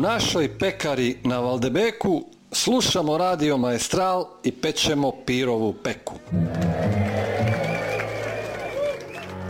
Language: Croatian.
našoj pekari na Valdebeku slušamo Radio Maestral i pečemo pirovu peku.